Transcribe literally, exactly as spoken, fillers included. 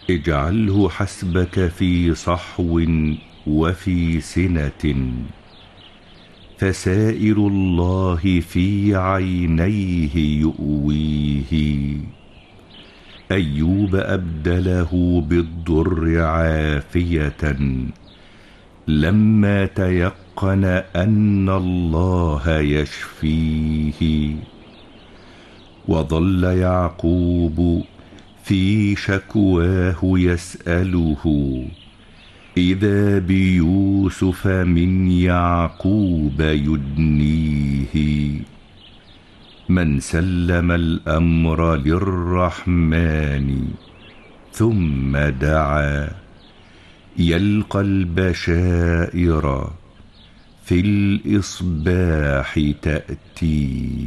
اجعله حسبك في صحو وفي سنة، فسائر الله في عينيه يؤويه. أيوب أبدله بالضر عافية لما تيقن أن الله يشفيه. وظل يعقوب في شكواه يسأله، إذا بيوسف من يعقوب يدنيه. من سلم الأمر للرحمن ثم دعا، يلقى البشائر في الإصباح تأتي.